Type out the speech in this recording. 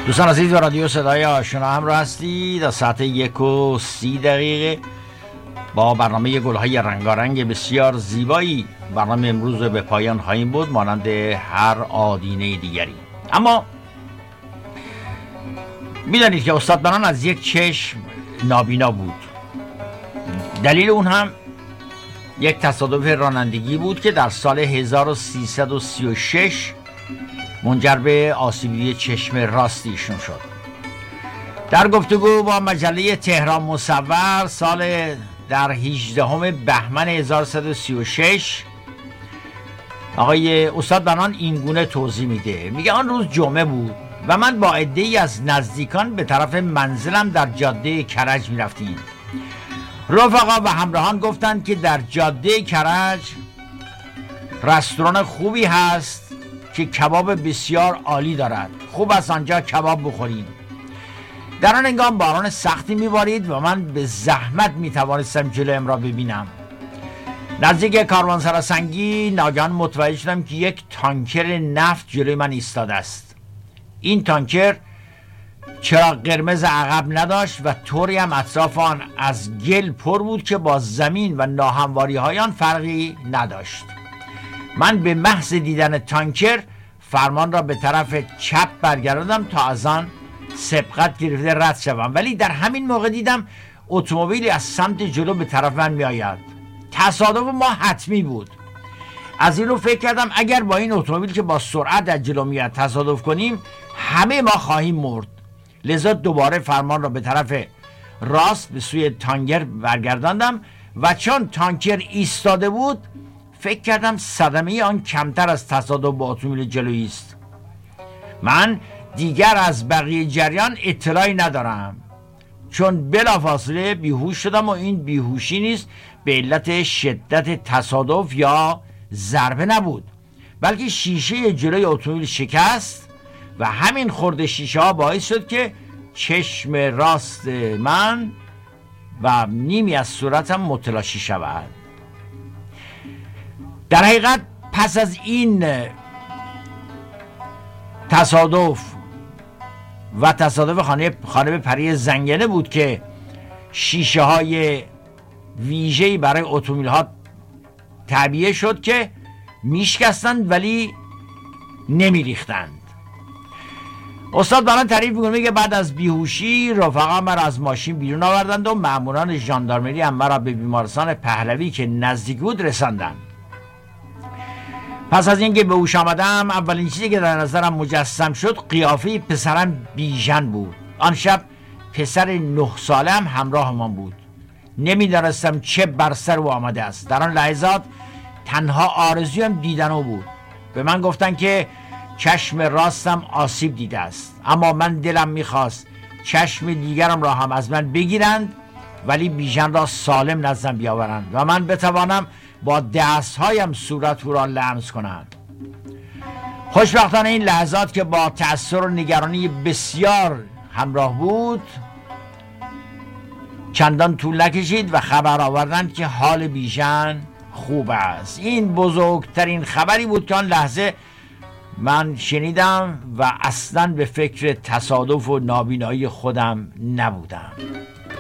دوستان عزیز و رادیو صدای آشنا همراه هستید. تا ساعت 1:30 با برنامه گلهای رنگارنگ بسیار زیبایی برنامه امروز به پایان خواهیم بود، مانند هر آدینه دیگری. اما میدانید که استاد بنان از یک چشم نابینا بود. دلیل اون هم یک تصادف رانندگی بود که در سال 1336 منجر به آسیبی چشم راست ایشون شد. در گفتگو با مجله تهران مصور در 18 بهمن 1336 آقای استاد بنان این گونه توضیح میده. میگه آن روز جمعه بود و من با عده‌ای از نزدیکان به طرف منزلم در جاده کرج میرفتیم. رفقا و همراهان گفتند که در جاده کرج رستوران خوبی هست که کباب بسیار عالی دارد، خوب است آنجا کباب بخوریم. در آن هنگام باران سختی میبارید و من به زحمت میتوانستم جلویم را ببینم. نزدیک کاروانسرا سنگی ناگهان متوجه شدم که یک تانکر نفت جلوی من ایستاده است. این تانکر چراغ قرمز عقب نداشت و طوری هم اطراف آن از گل پر بود که با زمین و ناهمواری های آن فرقی نداشت. من به محض دیدن تانکر فرمان را به طرف چپ برگرداندم تا از آن سبقت گرفته رد شوم، ولی در همین موقع دیدم اتومبیلی از سمت جلو به طرف من می آید. تصادف ما حتمی بود. از این رو فکر کردم اگر با این اتومبیل که با سرعت از جلو میاد تصادف کنیم همه ما خواهیم مرد. لذا دوباره فرمان را به طرف راست به سوی تانکر برگرداندم و چون تانکر ایستاده بود فکر کردم صدمه آن کمتر از تصادف با اتومبیل جلویی است. من دیگر از بقیه جریان اطلاعی ندارم، چون بلافاصله بیهوش شدم و این بیهوشی نیست به علت شدت تصادف یا ضربه نبود، بلکه شیشه جلوی اتومبیل شکست و همین خورده شیشه ها باعث شد که چشم راست من و نیمی از صورتم متلاشی شود. در حقیقت پس از این تصادف و تصادف خانه پری زنگنه بود که شیشه های ویژه‌ای برای اتومبیل ها تعبیه شد که میشکستند ولی نمیریختند. استاد بنان تعریف میکنه، میگه بعد از بیهوشی رفقا مرا از ماشین بیرون آوردند و ماموران ژاندارمری هم مرا به بیمارستان پهلوی که نزدیک بود رساندند. پس از اینکه به هوش آمدم اولین چیزی که در نظرم مجسم شد قیافه پسرم بیژن بود. آن شب پسر 9 سالم همراه من بود. نمیدانستم چه بر سر او آمده است. در آن لحظات تنها آرزویم دیدن او بود. به من گفتن که چشم راستم آسیب دیده است، اما من دلم میخواست چشم دیگرم را هم از من بگیرند ولی بیژن را سالم نزدم بیاورند و من بتوانم با دستهایم صورت او را لمس کنم. خوشبختانه این لحظات که با تأثیر و نگرانی بسیار همراه بود چندان طول نکشید و خبر آوردند که حال بیژن خوب است. این بزرگترین خبری بود که آن لحظه من شنیدم و اصلاً به فکر تصادف و نابینایی خودم نبودم.